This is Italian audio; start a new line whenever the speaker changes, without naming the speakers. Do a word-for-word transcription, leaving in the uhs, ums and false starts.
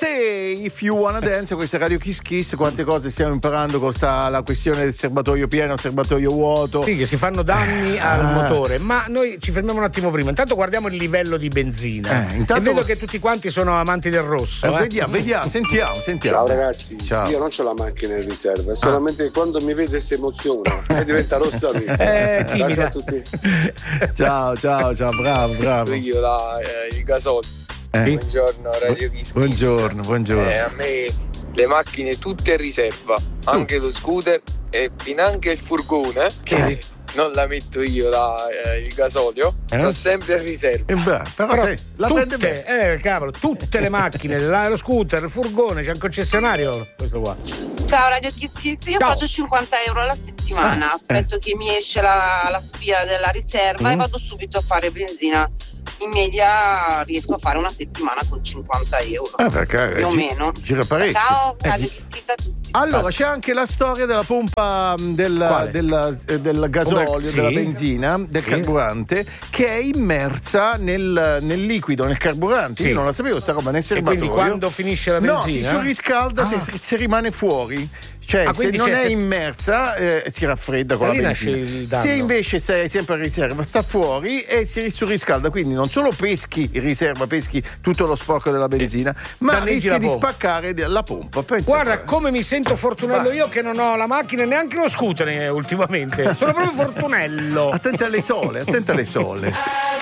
Say If You Wanna Dance, questa è Radio Kiss Kiss. Quante cose stiamo imparando con sta, la questione del serbatoio pieno, serbatoio vuoto.
Sì, che si fanno danni al ah. motore. Ma noi ci fermiamo un attimo prima. Intanto guardiamo il livello di benzina. Eh, intanto... E vedo che tutti quanti sono amanti del rosso.
Eh,
eh.
Vediamo, vediamo, sentiamo, sentiamo.
Ciao ragazzi, Ciao. Io non c'ho la macchina in riserva, solamente ah. quando mi vede si emoziona e diventa rossa.
Eh,
ciao, ciao a tutti.
Ciao, ciao, ciao, bravo, bravo.
Io la, eh, il gasolio.
Eh.
Buongiorno Radio Kiss.
Buongiorno, buongiorno.
Eh, a me le macchine tutte in riserva, anche lo scooter e finanche il furgone, che non la metto io la, eh, il gasolio, eh? sta sempre in riserva.
Eh beh, però, però sei, la
tutte, prende eh, cavolo, tutte le macchine, la, lo scooter, il furgone, c'è un concessionario. Questo qua.
Ciao Radio Kiss Kiss, io Ciao. faccio cinquanta euro alla settimana, aspetto eh. che mi esce la, la spia della riserva mm. e vado subito a fare benzina. In media riesco a fare una settimana con cinquanta euro.
Ah, perché
più o
gi-
meno.
Gira parecchio.
Ciao, Radio
eh,
Kiss Kiss a tutti.
Allora, c'è anche la storia della pompa del, del, del gasolio, sì. della benzina, del sì. carburante, che è immersa nel, nel liquido, nel carburante. Sì. Io non la sapevo sta roba, nel serbatoio.
E quindi quando finisce la benzina?
No, si surriscalda ah. se, se rimane fuori. Cioè, ah, se non è se... immersa, eh, si raffredda con la, la benzina. Se invece sei sempre in riserva, sta fuori e si surriscalda. Quindi non solo peschi in riserva, peschi tutto lo sporco della benzina, eh, ma rischi di spaccare la pompa. Pensa
Guarda
poi.
come mi sento fortunello Va. io che non ho la macchina e neanche lo scooter ultimamente. Sono proprio fortunello.
Attenta alle sole, attenta alle sole.